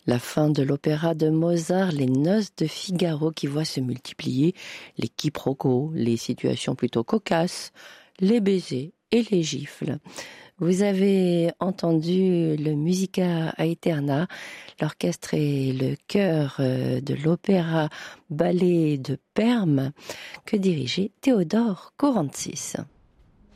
La fin de l'opéra de Mozart, Les Noces de Figaro, qui voit se multiplier les quiproquos, les situations plutôt cocasses, les baisers et les gifles. Vous avez entendu le Musica Aeterna, l'orchestre et le chœur de l'opéra ballet de Perm que dirigeait Théodore Courantzis.